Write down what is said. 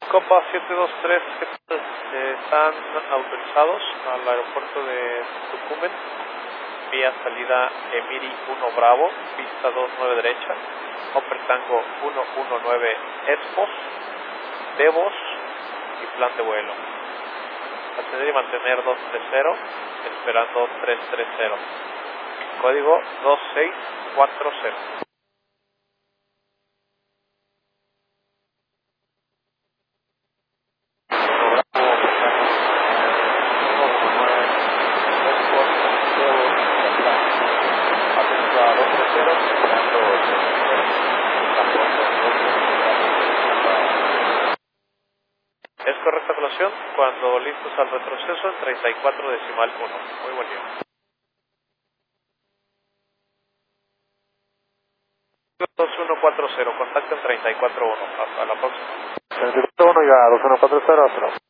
Copa 723 están autorizados al aeropuerto de Tucumán, vía salida Emiri 1 Bravo, pista 29 derecha, Upper Tango 119 Expos, Devos y plan de vuelo. Ascender y mantener 230, esperando 330. Código 2640. Es correcta colación cuando listos al retroceso en 34 decimal 1. Muy buen día. 2140, contacto en 34.1. Hasta la próxima. 34.1 ya, 2140,